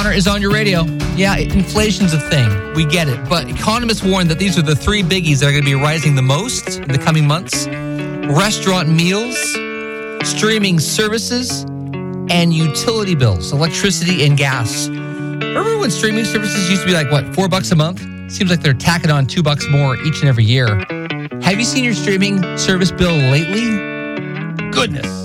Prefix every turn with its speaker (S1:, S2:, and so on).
S1: Connor is on your radio. Yeah, inflation's a thing. We get it. But economists warn that these are the three biggies that are going to be rising the most in the coming months. Restaurant meals, streaming services, and utility bills, electricity and gas. Remember when streaming services used to be like, what, $4 a month? Seems like they're tacking on $2 more each and every year. Have you seen your streaming service bill lately? Goodness.